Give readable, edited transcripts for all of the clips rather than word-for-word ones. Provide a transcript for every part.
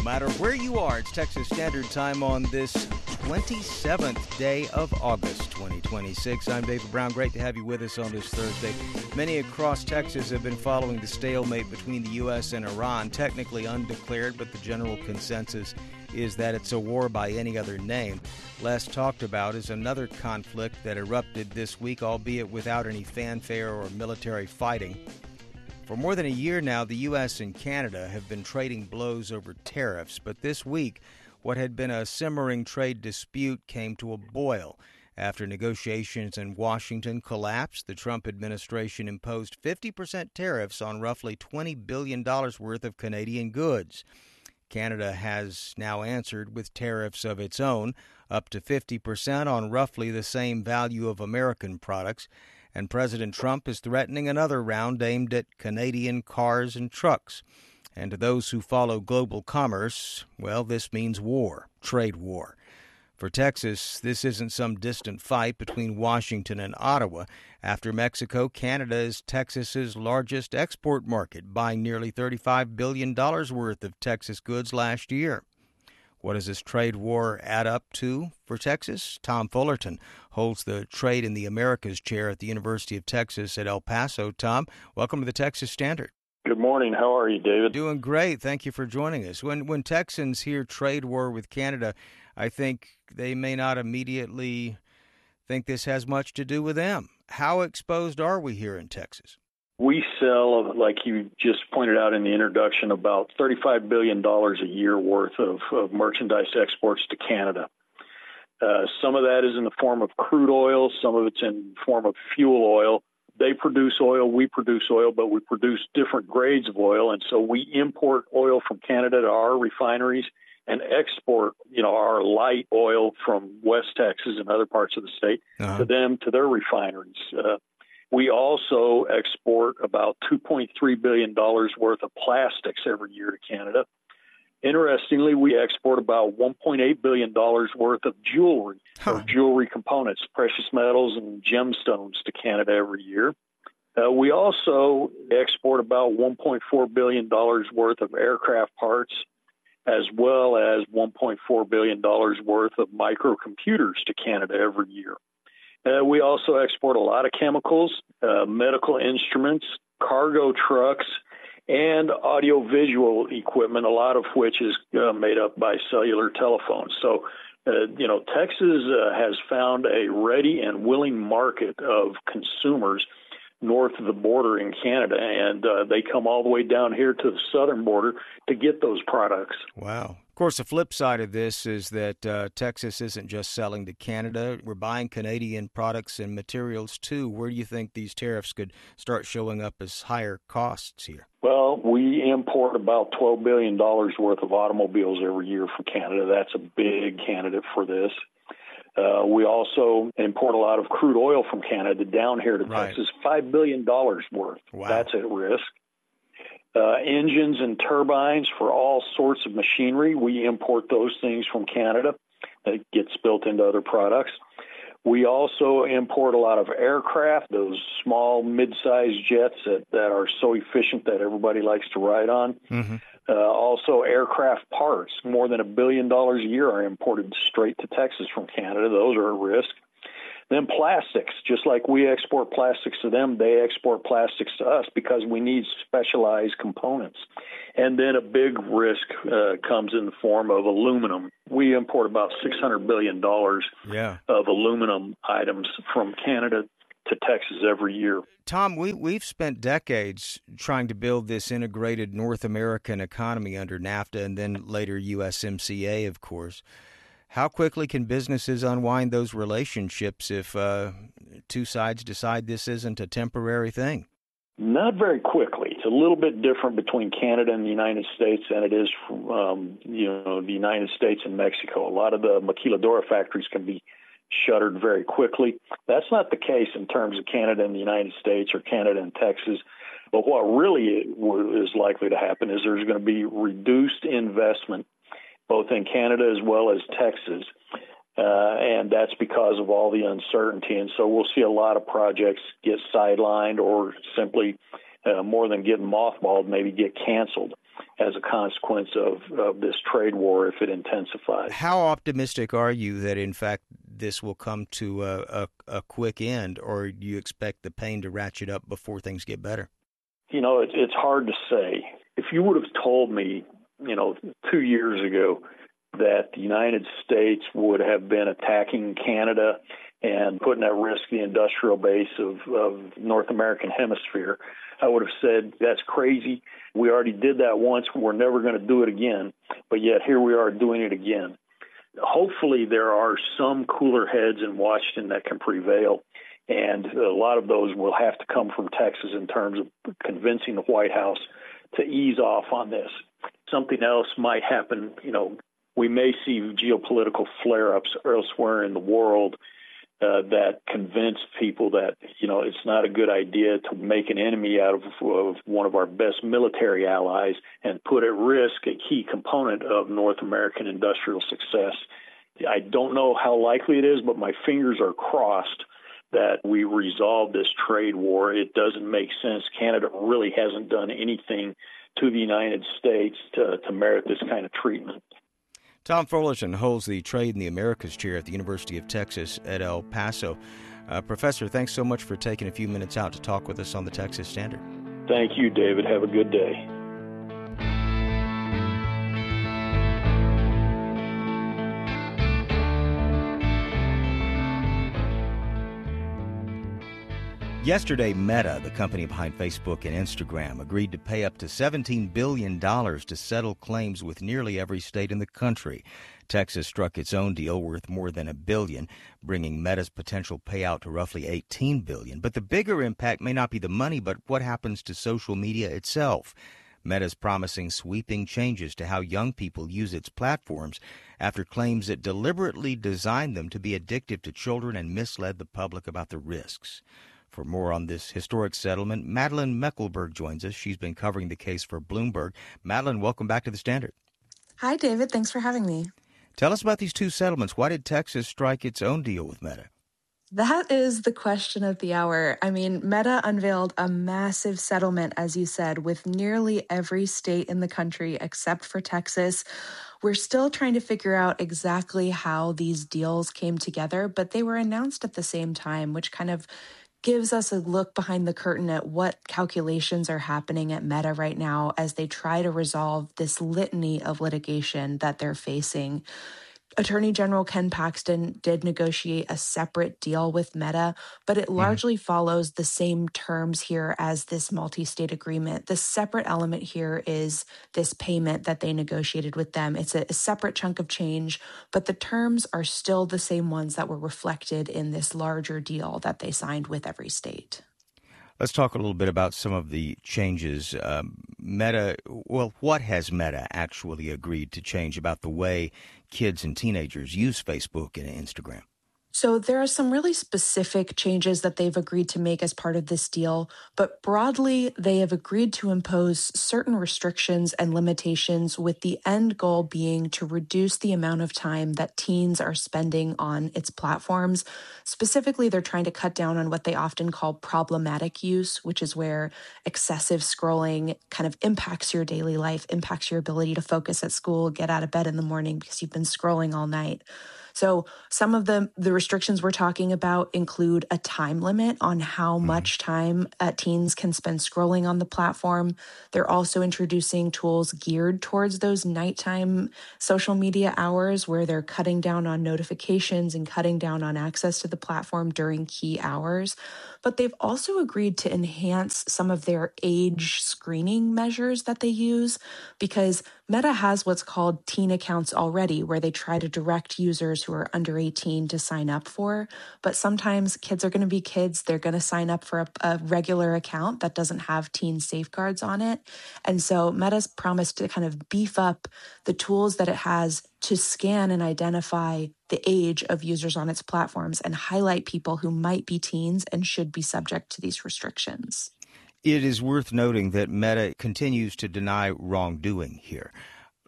matter where you are, it's Texas Standard Time on this 27th day of August 2026. I'm David Brown. Great to have you with us on this Thursday. Many across Texas have been following the stalemate between the U.S. and Iran, technically undeclared, but the general consensus is that it's a war by any other name. Less talked about is another conflict that erupted this week, albeit without any fanfare or military fighting. For more than a year now, the U.S. and Canada have been trading blows over tariffs, but this week, what had been a simmering trade dispute came to a boil. After negotiations in Washington collapsed, the Trump administration imposed 50% tariffs on roughly $20 billion worth of Canadian goods. Canada has now answered with tariffs of its own, up to 50% on roughly the same value of American products. And President Trump is threatening another round aimed at Canadian cars and trucks. And to those who follow global commerce, well, this means war, trade war. For Texas, this isn't some distant fight between Washington and Ottawa. After Mexico, Canada is Texas's largest export market, buying nearly $35 billion worth of Texas goods last year. What does this trade war add up to for Texas? Tom Fullerton holds the Trade in the Americas chair at the University of Texas at El Paso. Tom, welcome to the Texas Standard. Good morning. How are you, David? Doing great. Thank you for joining us. When Texans hear trade war with Canada, I think they may not immediately think this has much to do with them. How exposed are we here in Texas? We sell, like you just pointed out in the introduction, about $35 billion a year worth of merchandise exports to Canada. Some of that is in the form of crude oil. Some of it's in the form of fuel oil. They produce oil, we produce oil, but we produce different grades of oil. And so we import oil from Canada to our refineries and export, our light oil from West Texas and other parts of the state to them, to their refineries. We also export about $2.3 billion worth of plastics every year to Canada. Interestingly, we export about $1.8 billion worth of jewelry, or jewelry components, precious metals and gemstones to Canada every year. We also export about $1.4 billion worth of aircraft parts, as well as $1.4 billion worth of microcomputers to Canada every year. We also export a lot of chemicals, medical instruments, cargo trucks, and audiovisual equipment, a lot of which is made up by cellular telephones. So, Texas has found a ready and willing market of consumers north of the border in Canada, and they come all the way down here to the southern border to get those products. Wow. Of course, the flip side of this is that Texas isn't just selling to Canada. We're buying Canadian products and materials, too. Where do you think these tariffs could start showing up as higher costs here? Well, we import about $12 billion worth of automobiles every year from Canada. That's a big candidate for this. We also import a lot of crude oil from Canada down here to Texas, $5 billion worth. Wow. That's at risk. Engines and turbines for all sorts of machinery, we import those things from Canada. It gets built into other products. We also import a lot of aircraft, those small, mid-sized jets that are so efficient that everybody likes to ride on. Mm-hmm. Also, aircraft parts, more than $1 billion a year are imported straight to Texas from Canada. Those are at risk. Then plastics, just like we export plastics to them, they export plastics to us because we need specialized components. And then a big risk comes in the form of aluminum. We import about $600 billion of aluminum items from Canada to Texas every year. Tom, we've spent decades trying to build this integrated North American economy under NAFTA and then later USMCA, of course. How quickly can businesses unwind those relationships if two sides decide this isn't a temporary thing? Not very quickly. It's a little bit different between Canada and the United States than it is from, the United States and Mexico. A lot of the maquiladora factories can be shuttered very quickly. That's not the case in terms of Canada and the United States or Canada and Texas. But what really is likely to happen is there's going to be reduced investment both in Canada as well as Texas, and that's because of all the uncertainty. And so we'll see a lot of projects get sidelined or simply, more than getting mothballed, maybe get canceled. as a consequence of this trade war if it intensifies. How optimistic are you that, in fact, this will come to a quick end, or do you expect the pain to ratchet up before things get better? It's hard to say. If you would have told me, 2 years ago that the United States would have been attacking Canada and putting at risk the industrial base of North American hemisphere, I would have said, that's crazy. We already did that once. We're never going to do it again. But yet here we are doing it again. Hopefully there are some cooler heads in Washington that can prevail. And a lot of those will have to come from Texas in terms of convincing the White House to ease off on this. Something else might happen. We may see geopolitical flare-ups elsewhere in the world that convince people that, it's not a good idea to make an enemy out of one of our best military allies and put at risk a key component of North American industrial success. I don't know how likely it is, but my fingers are crossed that we resolve this trade war. It doesn't make sense. Canada really hasn't done anything to the United States to merit this kind of treatment. Tom Fullerton holds the Trade in the Americas chair at the University of Texas at El Paso. Professor, thanks so much for taking a few minutes out to talk with us on the Texas Standard. Thank you, David. Have a good day. Yesterday, Meta, the company behind Facebook and Instagram, agreed to pay up to $17 billion to settle claims with nearly every state in the country. Texas struck its own deal worth more than $1 billion, bringing Meta's potential payout to roughly $18 billion. But the bigger impact may not be the money, but what happens to social media itself. Meta's promising sweeping changes to how young people use its platforms after claims it deliberately designed them to be addictive to children and misled the public about the risks. For more on this historic settlement, Madeline Meckelberg joins us. She's been covering the case for Bloomberg. Madeline, welcome back to the Standard. Hi, David. Thanks for having me. Tell us about these two settlements. Why did Texas strike its own deal with Meta? That is the question of the hour. Meta unveiled a massive settlement, as you said, with nearly every state in the country except for Texas. We're still trying to figure out exactly how these deals came together, but they were announced at the same time, which kind of gives us a look behind the curtain at what calculations are happening at Meta right now as they try to resolve this litany of litigation that they're facing. Attorney General Ken Paxton did negotiate a separate deal with Meta, but it largely follows the same terms here as this multi-state agreement. The separate element here is this payment that they negotiated with them. It's a separate chunk of change, but the terms are still the same ones that were reflected in this larger deal that they signed with every state. Let's talk a little bit about some of the changes. What has Meta actually agreed to change about the way kids and teenagers use Facebook and Instagram? So there are some really specific changes that they've agreed to make as part of this deal, but broadly, they have agreed to impose certain restrictions and limitations with the end goal being to reduce the amount of time that teens are spending on its platforms. Specifically, they're trying to cut down on what they often call problematic use, which is where excessive scrolling kind of impacts your daily life, impacts your ability to focus at school, get out of bed in the morning because you've been scrolling all night. So some of the restrictions we're talking about include a time limit on how much time teens can spend scrolling on the platform. They're also introducing tools geared towards those nighttime social media hours where they're cutting down on notifications and cutting down on access to the platform during key hours. But they've also agreed to enhance some of their age screening measures that they use because Meta has what's called teen accounts already, where they try to direct users who are under 18 to sign up for. But sometimes kids are going to be kids. They're going to sign up for a regular account that doesn't have teen safeguards on it. And so Meta's promised to kind of beef up the tools that it has to scan and identify the age of users on its platforms and highlight people who might be teens and should be subject to these restrictions. It is worth noting that Meta continues to deny wrongdoing here.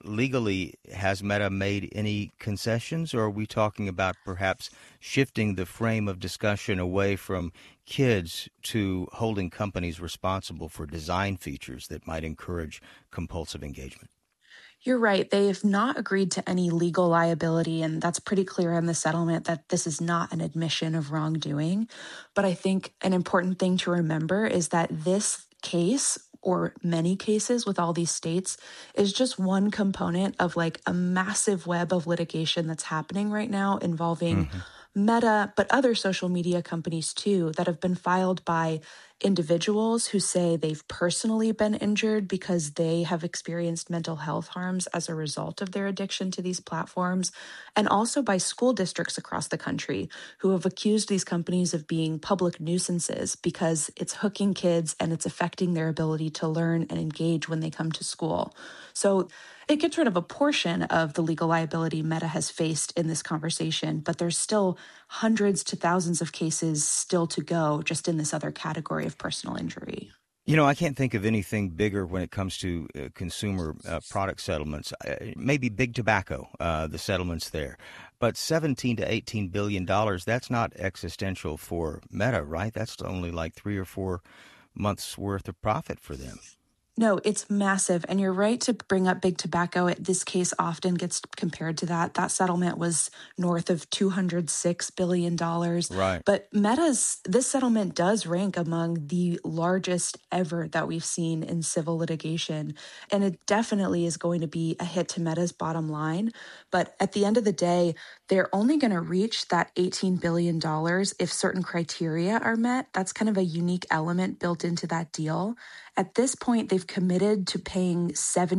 legally, has Meta made any concessions, or are we talking about perhaps shifting the frame of discussion away from kids to holding companies responsible for design features that might encourage compulsive engagement? You're right. They have not agreed to any legal liability, and that's pretty clear in the settlement that this is not an admission of wrongdoing. But I think an important thing to remember is that this case, or many cases with all these states, is just one component of like a massive web of litigation that's happening right now involving Meta, but other social media companies too, that have been filed by individuals who say they've personally been injured because they have experienced mental health harms as a result of their addiction to these platforms, and also by school districts across the country who have accused these companies of being public nuisances because it's hooking kids and it's affecting their ability to learn and engage when they come to school. So it gets rid of a portion of the legal liability Meta has faced in this conversation, but there's still hundreds to thousands of cases still to go just in this other category of personal injury. I can't think of anything bigger when it comes to consumer product settlements. Maybe big tobacco, the settlements there. But $17 to $18 billion, that's not existential for Meta, right? That's only like 3 or 4 months worth of profit for them. No, it's massive. And you're right to bring up big tobacco. This case often gets compared to that. That settlement was north of $206 billion. Right. But this settlement does rank among the largest ever that we've seen in civil litigation. And it definitely is going to be a hit to Meta's bottom line. But at the end of the day, they're only going to reach that $18 billion if certain criteria are met. That's kind of a unique element built into that deal. At this point, they've committed to paying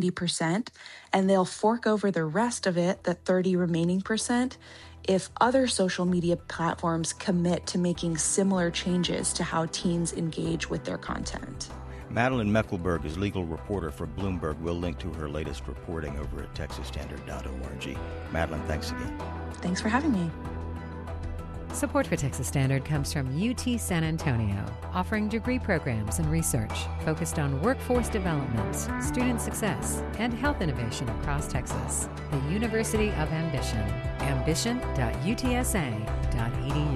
70%, and they'll fork over the rest of it, the 30 remaining percent, if other social media platforms commit to making similar changes to how teens engage with their content. Madeline Mecklenburg is legal reporter for Bloomberg. We'll link to her latest reporting over at texasstandard.org. Madeline, thanks again. Thanks for having me. Support for Texas Standard comes from UT San Antonio, offering degree programs and research focused on workforce development, student success, and health innovation across Texas. The University of Ambition, ambition.utsa.edu.